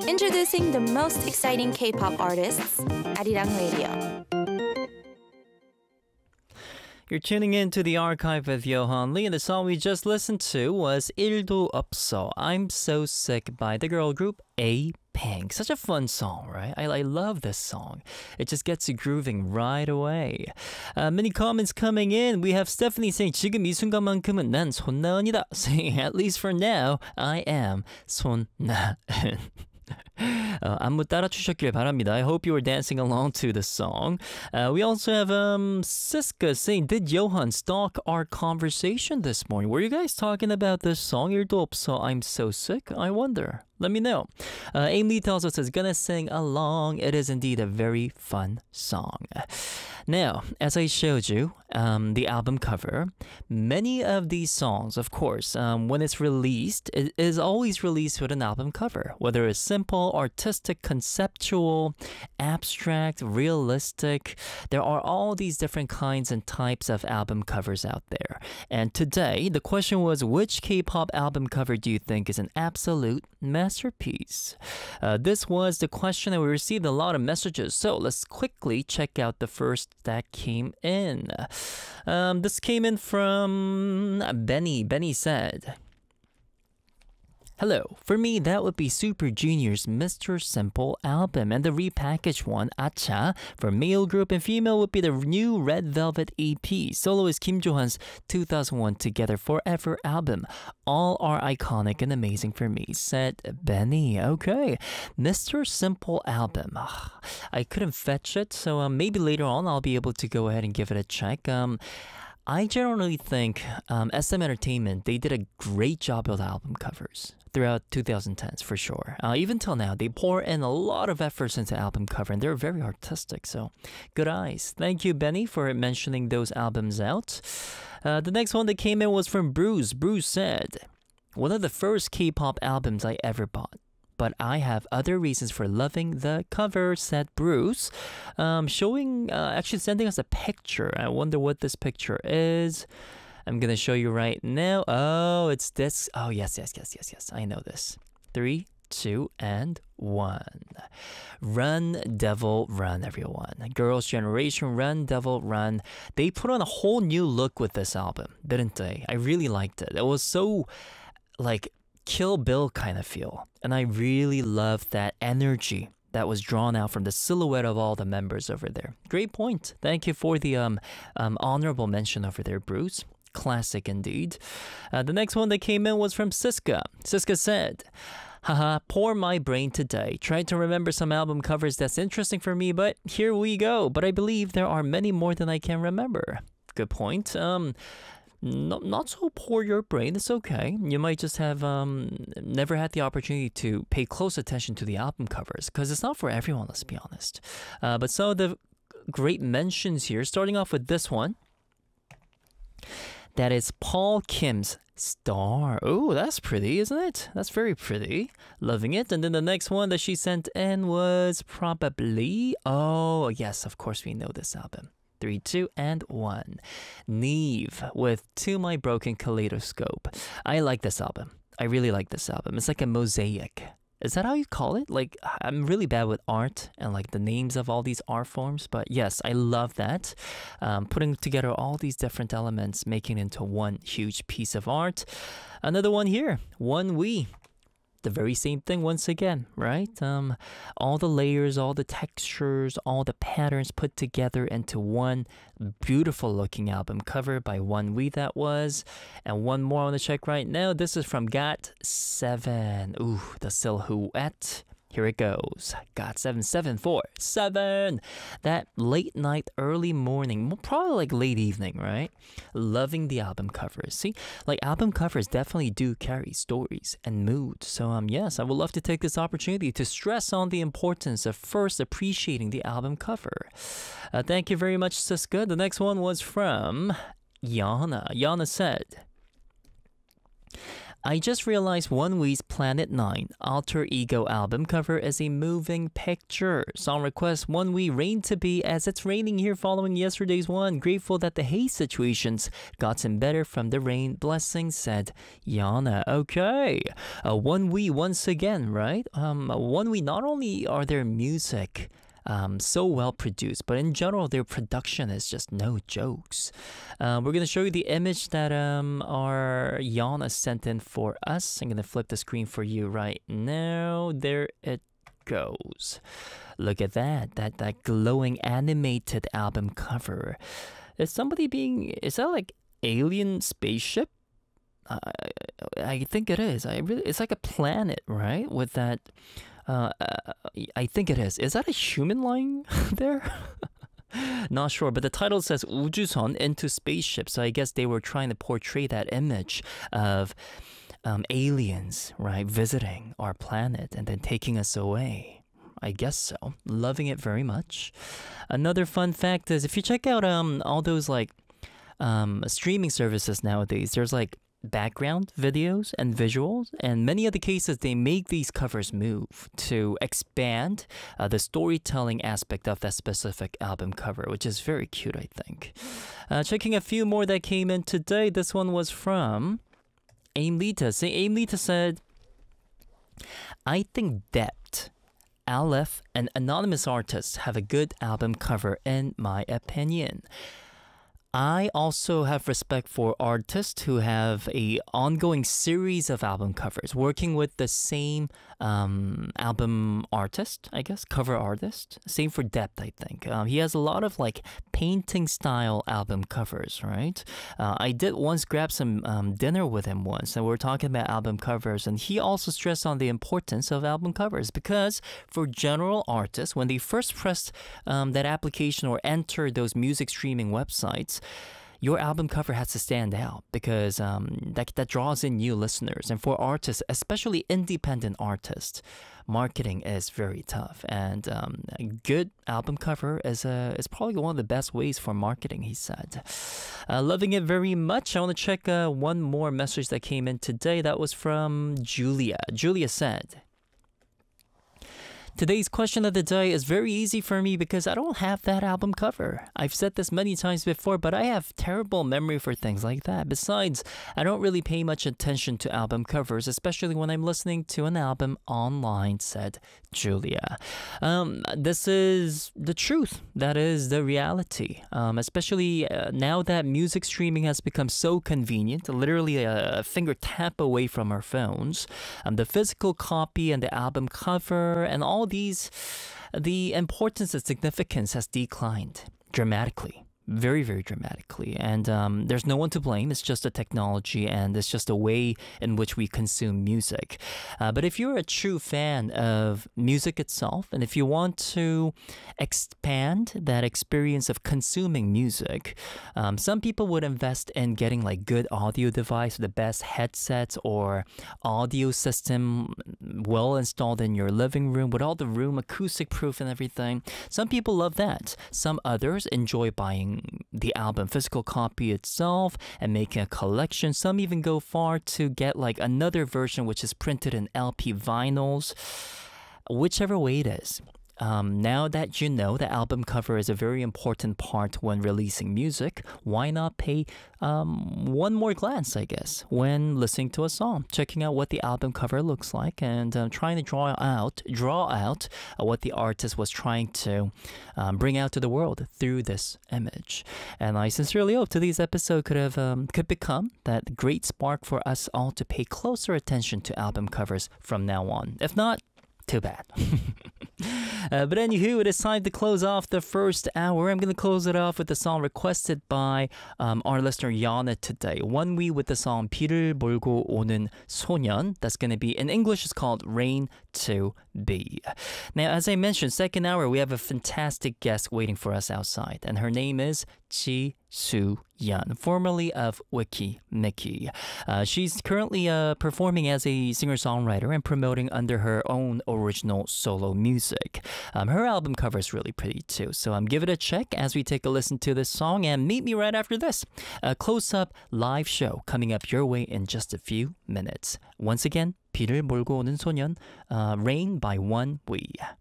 Introducing the most exciting K-pop artists, Arirang Radio. You're tuning in to the archive with Johan Lee, and the song we just listened to was 일도 없어, I'm So Sick by the girl group A-Pink. Such a fun song, right? I love this song. It just gets you grooving right away. Many comments coming in. We have Stephanie saying 지금 이 순간만큼은 난 손나은이다. Saying at least for now, I am 손나은. 안무 따라주셨길 바랍니다. I hope you were dancing along to the song. We also have Siska saying, did Johan stalk our conversation this morning? Were you guys talking about this song? 일도 없어, I'm So Sick? I wonder. Let me know. Aim Lee tells us it's gonna sing along. It is indeed a very fun song. Now, as I showed you, the album cover, many of these songs, of course, when it's released, it is always released with an album cover. Whether it's simple, artistic, conceptual, abstract, realistic, there are all these different kinds and types of album covers out there. And today, the question was, which K-pop album cover do you think is an absolute masterpiece? This was the question that we received a lot of messages. So let's quickly check out the first that came in. This came in from Benny. Benny said, hello, for me that would be Super Junior's Mr. Simple album, and the repackaged one, Acha, for male group, and female would be the new Red Velvet EP. Solo is Kim Jo-han's 2001 Together Forever album. All are iconic and amazing for me, said Benny. Okay, Mr. Simple album. I couldn't fetch it, so maybe later on I'll be able to go ahead and give it a check. I generally think SM Entertainment, they did a great job with album covers throughout 2010s for sure. Even till now, they pour in a lot of efforts into album cover, and they're very artistic, so good eyes. Thank you, Benny, for mentioning those albums out. The next one that came in was from Bruce. Bruce said, one of the first K-pop albums I ever bought, but I have other reasons for loving the cover, said Bruce. Actually sending us a picture. I wonder what this picture is. I'm going to show you right now. Oh, it's this. Oh, yes. I know this. 3, 2, and 1. Run, Devil, Run, everyone. Girls' Generation, Run, Devil, Run. They put on a whole new look with this album, didn't they? I really liked it. It was so, Kill Bill kind of feel. And I really loved that energy that was drawn out from the silhouette of all the members over there. Great point. Thank you for the honorable mention over there, Bruce. Classic indeed. The next one that came in was from Siska. Siska said, haha, pour my brain today. Tried to remember some album covers that's interesting for me, but here we go. But I believe there are many more than I can remember. Good point. Not so pour your brain, it's okay. You might just have never had the opportunity to pay close attention to the album covers, because it's not for everyone, let's be honest. But some of the great mentions here, starting off with this one. That is Paul Kim's Star. Oh, that's pretty, isn't it? That's very pretty. Loving it. And then the next one that she sent in was probably... Oh, yes, of course we know this album. 3, 2, and 1. Neve with To My Broken Kaleidoscope. I like this album. I really like this album. It's like a mosaic. Is that how you call it? I'm really bad with art and the names of all these art forms, but yes, I love that. Putting together all these different elements, making it into one huge piece of art. Another one here, One We. The very same thing once again, right? All the layers, all the textures, all the patterns put together into one beautiful looking album cover by One We that was. And one more I want to check right now. This is from GOT7. Ooh, the silhouette. Here it goes. GOT7, 747. That late night, early morning, probably late evening, right? Loving the album covers. See, album covers definitely do carry stories and mood. So yes, I would love to take this opportunity to stress on the importance of first appreciating the album cover. Thank you very much, Siska. The next one was from Yana. Yana said, I just realized ONEWE's Planet 9 alter ego album cover is a moving picture. Song request ONEWE Rain to Be as it's raining here following yesterday's one. Grateful that the haze situation's gotten better from the rain. Blessings, said Yana. Okay. ONEWE once again, right? ONEWE, not only are their music so well produced, but in general their production is just no jokes. We're gonna show you the image that our Yana sent in for us. I'm gonna flip the screen for you right now. There it goes. Look at that glowing animated album cover. Is that like alien spaceship? I think it is. It's like a planet, right? With that. I think it is. Is that a human line there? Not sure, but the title says 우주선, into spaceship. So I guess they were trying to portray that image of aliens, right, visiting our planet and then taking us away. I guess so. Loving it very much. Another fun fact is if you check out all those like streaming services nowadays, there's like background videos and visuals, and many of the cases they make these covers move to expand the storytelling aspect of that specific album cover, which is very cute, I think. Checking a few more that came in today. This one was from Aimlita. Aimlita said, I think Dept, Aleph, and anonymous artists have a good album cover in my opinion. I also have respect for artists who have a ongoing series of album covers, working with the same album artist, I guess, cover artist. Same for Dept, I think. He has a lot of like painting style album covers, right? I did once grab some dinner with him once, and we were talking about album covers, and he also stressed on the importance of album covers because for general artists, when they first press that application or enter those music streaming websites, your album cover has to stand out because that draws in new listeners. And for artists, especially independent artists, marketing is very tough. And a good album cover is probably one of the best ways for marketing, he said. Loving it very much. I want to check one more message that came in today. That was from Julia. Julia said, today's question of the day is very easy for me because I don't have that album cover. I've said this many times before, but I have terrible memory for things like that. Besides, I don't really pay much attention to album covers, especially when I'm listening to an album online, said Julia. This is the truth. That is the reality. Especially now that music streaming has become so convenient, literally a finger tap away from our phones. The physical copy and the album cover and all these, the importance and significance has declined dramatically. Very, very dramatically. And there's no one to blame. It's just a technology and it's just a way in which we consume music. But if you're a true fan of music itself, and if you want to expand that experience of consuming music, some people would invest in getting like good audio device, the best headsets or audio system well installed in your living room with all the room acoustic proof and everything. Some people love that. Some others enjoy buying the album physical copy itself and making a collection. Some even go far to get like another version which is printed in LP vinyls. Whichever way it is. Now that you know the album cover is a very important part when releasing music, why not pay one more glance, I guess, when listening to a song, checking out what the album cover looks like and trying to draw out what the artist was trying to bring out to the world through this image. And I sincerely hope today's episode could become that great spark for us all to pay closer attention to album covers from now on. If not, too bad. But anywho, it is time to close off the first hour. I'm going to close it off with the song requested by our listener Yana today. ONEWE with the song 비를 몰고 오는 소년. That's going to be, in English, it's called Rain to Be. Now, as I mentioned, second hour, we have a fantastic guest waiting for us outside. And her name is Ji Soo-yeon, formerly of Wiki Mickey. She's currently performing as a singer-songwriter and promoting under her own original solo music. Her album cover is really pretty too, so give it a check as we take a listen to this song, and meet me right after this. A close-up live show coming up your way in just a few minutes. Once again, 비를 몰고 오는 소년, Rain by One We.